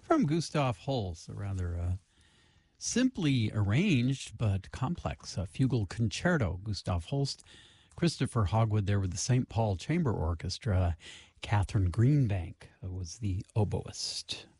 from Gustav Holst, a rather simply arranged but complex fugal concerto. Gustav Holst, Christopher Hogwood there with the St. Paul Chamber Orchestra. Catherine Greenbank was the oboist.